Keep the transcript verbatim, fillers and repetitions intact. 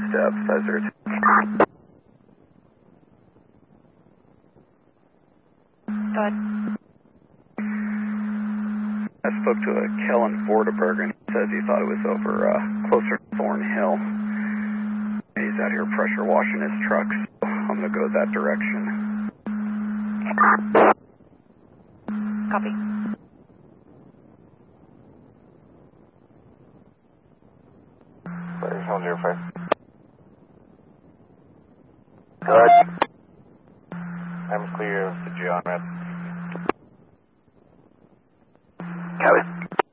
to emphasize their attention. Go ahead. I spoke to a Kellen Vorderberg and he says he thought it was over uh, closer to Thorn Hill. He's out here pressure washing his truck, so I'm going to go that direction. Copy. Where's one zero five? Good. I'm clear of the John Red. Copy.